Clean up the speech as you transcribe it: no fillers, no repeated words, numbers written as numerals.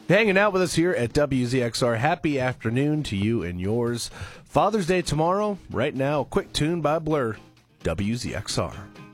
Hanging out with us here at WZXR. Happy afternoon to you and yours. Father's Day tomorrow. Right now, a quick tune by Blur. WZXR.